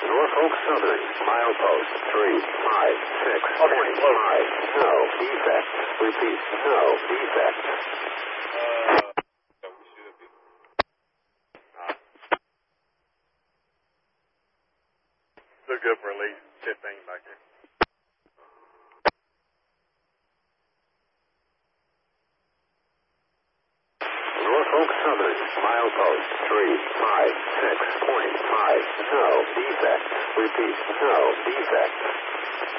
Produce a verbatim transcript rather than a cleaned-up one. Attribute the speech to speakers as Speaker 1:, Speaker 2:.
Speaker 1: Norfolk Southern, milepost three five six point five. No defect. Repeat, no defect.
Speaker 2: Uh, so we should be. Alright. Look good for at least fifteen back here.
Speaker 1: Norfolk Southern, milepost three five six point five. No defect. Repeat, no defect.